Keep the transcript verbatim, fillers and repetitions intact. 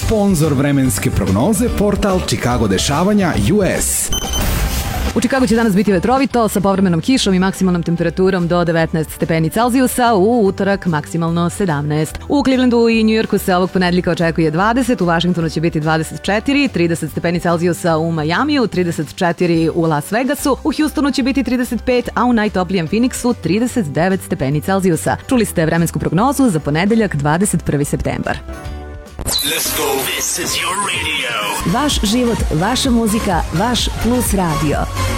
Sponzor vremenske prognoze, portal Chicago dešavanja U S. U Chicagu će danas biti vetrovito sa povremenom kišom i maksimalnom temperaturom do devetnaest stepeni Celzijusa, u utorak maksimalno sedamnaest. U Clevelandu i New Yorku se ovog ponedeljka očekuje dvadeset, u Vašingtonu će biti dvadeset četiri, trideset stepeni Celzijusa u Majamiju, trideset četiri u Las Vegasu, u Houstonu će biti trideset pet, a u najtoplijem Phoenixu trideset devet stepeni Celzijusa. Čuli ste vremensku prognozu za ponedeljak dvadeset prvi septembar. Let's go. This is your radio. Vaš život, vaša muzika, vaš Plus radio.